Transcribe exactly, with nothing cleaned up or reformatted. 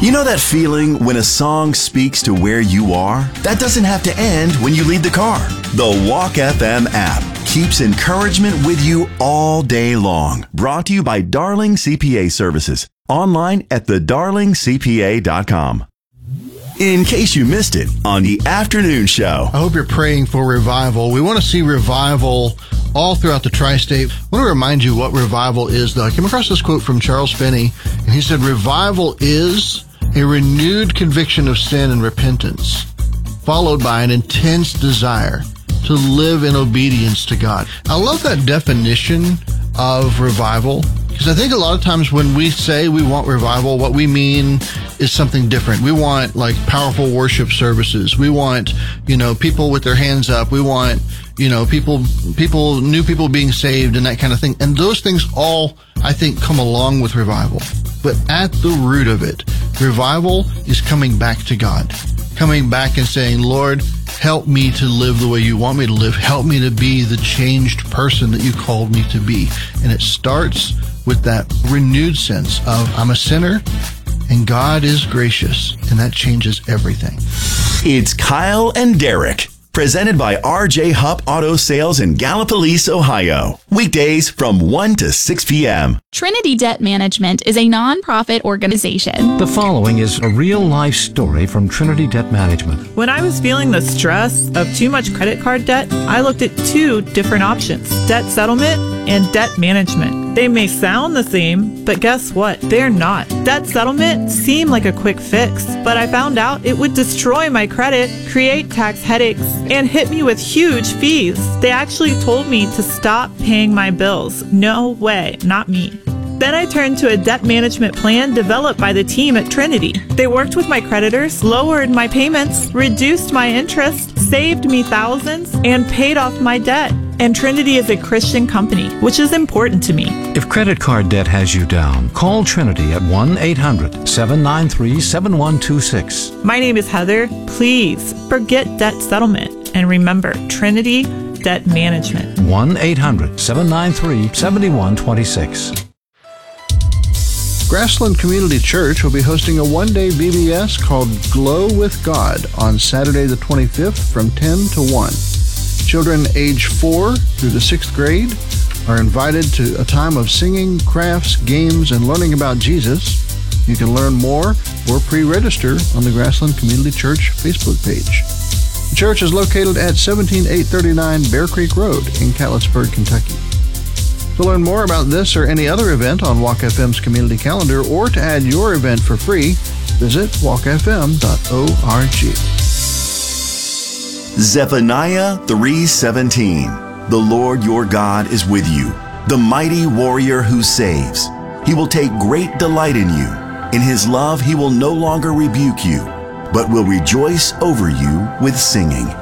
You know that feeling when a song speaks to where you are? That doesn't have to end when you leave the car. The Walk F M app keeps encouragement with you all day long. Brought to you by Darling C P A Services. Online at the darling c p a dot com. In case you missed it on the afternoon show. I hope you're praying for revival. We want to see revival all throughout the tri-state. I want to remind you what revival is, though. I came across this quote from Charles Finney, and he said, revival is a renewed conviction of sin and repentance, followed by an intense desire to live in obedience to God. I love that definition of revival, because I think a lot of times when we say we want revival, what we mean is something different. We want like powerful worship services. We want, you know, people with their hands up. We want, you know, people, people, new people being saved and that kind of thing. And those things all, I think, come along with revival. But at the root of it, revival is coming back to God, coming back and saying, Lord, help me to live the way you want me to live. Help me to be the changed person that you called me to be. And it starts with that renewed sense of I'm a sinner and God is gracious, and that changes everything. It's Kyle and Derek, presented by R J Hupp Auto Sales in Gallipolis, Ohio. Weekdays from one to six p.m. Trinity Debt Management is a nonprofit organization. The following is a real-life story from Trinity Debt Management. When I was feeling the stress of too much credit card debt, I looked at two different options: debt settlement and debt management. They may sound the same, but guess what? They're not. Debt settlement seemed like a quick fix, but I found out it would destroy my credit, create tax headaches, and hit me with huge fees. They actually told me to stop paying my bills. No way, not me. Then I turned to a debt management plan developed by the team at Trinity. They worked with my creditors, lowered my payments, reduced my interest, saved me thousands, and paid off my debt. And Trinity is a Christian company, which is important to me. If credit card debt has you down, call Trinity at one eight hundred seven nine three seven one two six. My name is Heather. Please forget debt settlement and remember Trinity Debt Management. one eight hundred seven nine three seven one two six. Grassland Community Church will be hosting a one-day V B S called Glow with God on Saturday the twenty-fifth from ten to one. Children age four through the sixth grade are invited to a time of singing, crafts, games, and learning about Jesus. You can learn more or pre-register on the Grassland Community Church Facebook page. The church is located at seventeen eight thirty-nine Bear Creek Road in Catlettsburg, Kentucky. To learn more about this or any other event on Walk F M's community calendar, or to add your event for free, visit walk f m dot org. Zephaniah three seventeen. The Lord your God is with you, the mighty warrior who saves. He will take great delight in you. In his love he will no longer rebuke you, but will rejoice over you with singing.